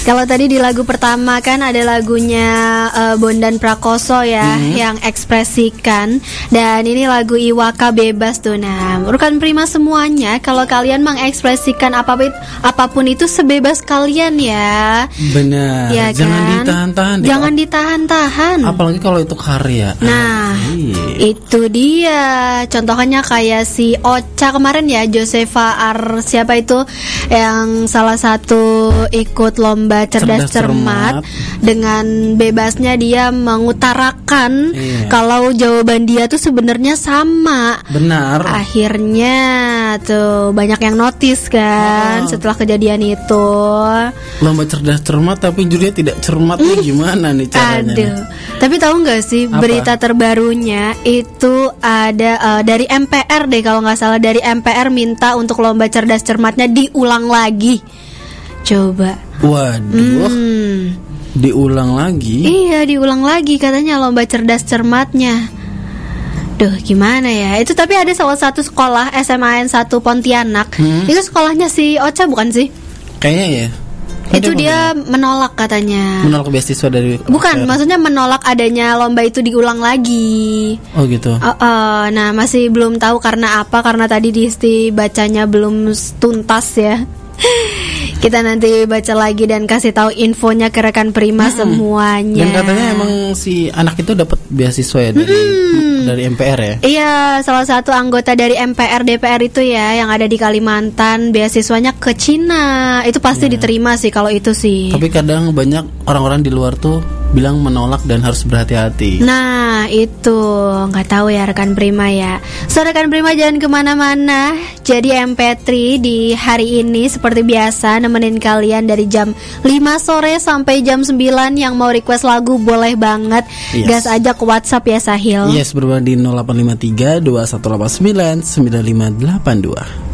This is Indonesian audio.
Kalau tadi di lagu pertama kan ada lagunya Bondan Prakoso ya, yang Ekspresikan. Dan ini lagu Iwaka Bebas tuh. Nah, rekan Prima semuanya, kalau kalian mengekspresikan apapun itu sebebas kalian ya. Benar. Ya Jangan kan? ditahan-tahan. Jangan ditahan-tahan. Apalagi kalau itu karya. Nah, itu dia. Contohnya kayak si Ocha kemarin ya, Josefa Ar siapa itu yang salah satu ikut lomba cerdas cermat. Dengan bebasnya dia mengutarakan kalau jawaban dia tuh sebenarnya sama. Benar. Akhirnya tuh banyak yang notice kan setelah kejadian itu. Lomba cerdas cermat tapi jurinya tidak cermat nih, gimana nih caranya? Aduh. Tapi tahu nggak sih berita terbarunya itu ada dari MPR deh kalau nggak salah, dari MPR minta untuk lomba cerdas cermatnya diulang lagi. Coba. Waduh. Diulang lagi? Iya, diulang lagi katanya lomba cerdas cermatnya. Duh, gimana ya? Itu tapi ada salah satu sekolah SMA N1 Pontianak. Itu sekolahnya si Ocha bukan sih? Kayaknya ya. Itu dia menolak katanya. Menolak beasiswa dari Bukan, maksudnya menolak adanya lomba itu diulang lagi. Oh gitu. Nah, masih belum tahu karena apa. Karena tadi bacanya belum tuntas ya. Kita nanti baca lagi dan kasih tahu infonya ke rekan Prima semuanya. Dan katanya emang si anak itu dapat beasiswa ya dari MPR ya? Iya, salah satu anggota dari MPR DPR itu ya yang ada di Kalimantan, beasiswanya ke Cina. Itu pasti diterima sih kalau itu sih. Tapi kadang banyak orang-orang di luar tuh bilang menolak dan harus berhati-hati. Nah itu nggak tahu ya rekan Prima ya. So rekan Prima jangan kemana-mana. Jadi MP3 di hari ini seperti biasa nemenin kalian dari jam 5 sore sampai jam 9. Yang mau request lagu boleh banget. Gas aja ke WhatsApp ya Sahil. Yes, berbanding di 0853 2189 9582.